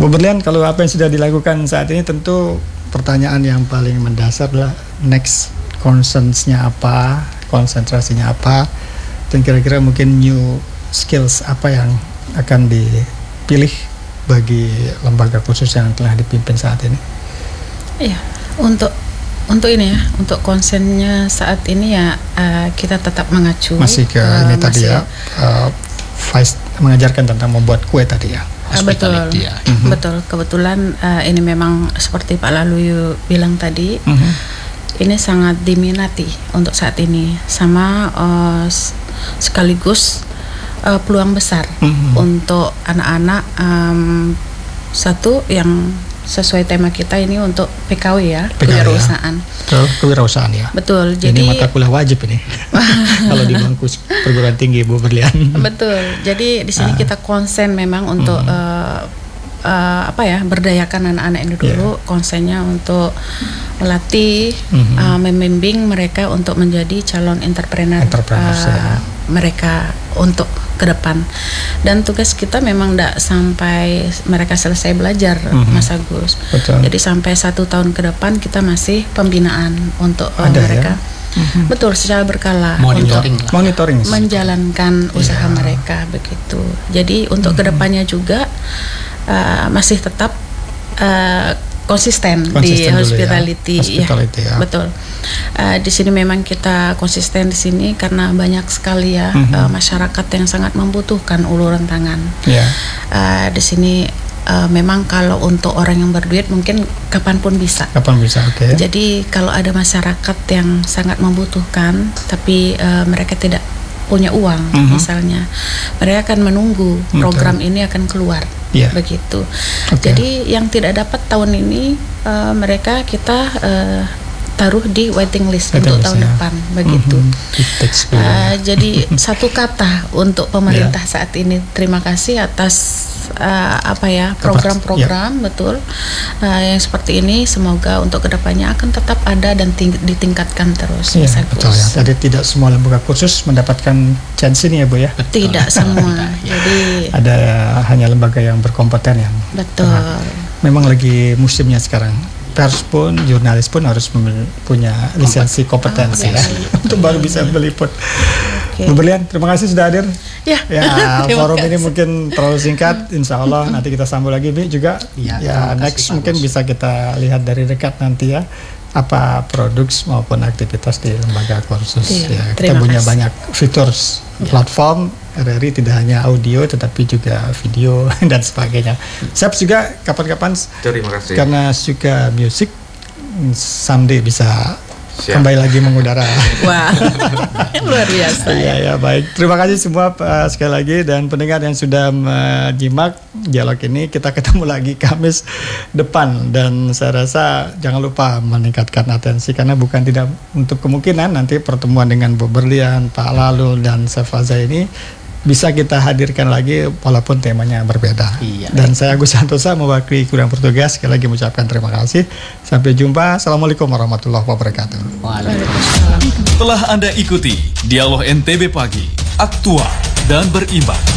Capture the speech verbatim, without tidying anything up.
Bu Berlian, kalau apa yang sudah dilakukan saat ini tentu pertanyaan yang paling mendasar adalah next concerns-nya apa, konsentrasinya apa, dan kira-kira mungkin new skills apa yang akan dipilih bagi lembaga khusus yang telah dipimpin saat ini. Iya, untuk untuk ini ya, untuk konsennya saat ini ya uh, kita tetap mengacu masih ke uh, ini tadi ya, uh, Vice mengajarkan tentang membuat kue tadi ya. Betul, ya. Mm-hmm. Betul. Kebetulan uh, ini memang seperti Pak Laluyu bilang tadi, mm-hmm. ini sangat diminati untuk saat ini, sama uh, sekaligus uh, peluang besar mm-hmm. untuk anak-anak. Um, satu yang sesuai tema kita ini untuk P K W ya, P K W kewirausahaan. Ya. Kewirausahaan ya. Betul. Jadi ini mata kuliah wajib ini. Kalau di bangku perguruan tinggi Bu Berlian. Betul. Jadi di sini ah. kita konsen memang untuk mm. uh, uh, apa ya, berdayakan anak-anak ini dulu. Yeah. Konsennya untuk melatih, mm-hmm. uh, membimbing mereka untuk menjadi calon entrepreneur uh, ya. mereka untuk ke depan. Dan tugas kita memang tidak sampai mereka selesai belajar, mm-hmm. Mas Agus. Betul. Jadi sampai satu tahun ke depan kita masih pembinaan untuk uh, Ada, mereka. Ya? Mm-hmm. Betul, secara berkala monitoring, untuk monitoring menjalankan usaha yeah. mereka begitu. Jadi untuk mm-hmm. kedepannya juga uh, masih tetap uh, konsisten, konsisten di hospitality, ya. hospitality ya. ya. Betul. Uh, di sini memang kita konsisten di sini karena banyak sekali ya mm-hmm. uh, masyarakat yang sangat membutuhkan uluran tangan. Yeah. Uh, di sini uh, memang kalau untuk orang yang berduit mungkin kapanpun bisa. Kapan bisa, oke. Okay. Jadi kalau ada masyarakat yang sangat membutuhkan, tapi uh, mereka tidak punya uang, mm-hmm. misalnya, mereka akan menunggu program okay. ini akan keluar. Yeah. Begitu. Okay. Jadi yang tidak dapat tahun ini uh, mereka kita uh, taruh di waiting list waiting untuk list, tahun ya. depan begitu. Mm-hmm. Uh, jadi satu kata untuk pemerintah yeah. saat ini, terima kasih atas uh, apa ya program-program yeah. betul uh, yang seperti ini. Semoga untuk kedepannya akan tetap ada dan ting- ditingkatkan terus. Yeah, betul ya. Jadi tidak semua lembaga khusus mendapatkan chance ini ya Bu ya. Betul. Tidak semua. Jadi ada hanya lembaga yang berkompeten yang betul. Nah, memang lagi musimnya sekarang. Pers pun, jurnalis pun harus punya lisensi kompetensi oh, ya untuk baru bisa meliput. Okay. Bu Berlian, terima kasih sudah hadir. Ya, ya forum kasih. Ini mungkin terlalu singkat. Insya Allah nanti kita sambung lagi, Bi juga. Ya, ya next kasih, mungkin bisa kita lihat dari dekat nanti ya apa produk maupun aktivitas di lembaga kursus. Ya, ya kita punya kasih. banyak fitur ya. Platform R R I tidak hanya audio tetapi juga video dan sebagainya. Saya juga kapan-kapan terima kasih karena suka musik someday bisa Siap. kembali lagi mengudara. Wah, luar biasa. Ya, ya baik. Terima kasih semua uh, sekali lagi dan pendengar yang sudah menyimak dialog ini. Kita ketemu lagi Kamis depan dan saya rasa jangan lupa meningkatkan atensi karena bukan tidak untuk kemungkinan nanti pertemuan dengan Bu Berlian, Pak Lalu dan Sefaza ini bisa kita hadirkan lagi walaupun temanya berbeda. Iya. Dan saya Agus Santosa mewakili kurang bertugas sekali lagi mengucapkan terima kasih. Sampai jumpa. Assalamualaikum warahmatullahi wabarakatuh. Waalaikumsalam. Telah Anda ikuti Dialog N T B Pagi, aktual dan berimbang.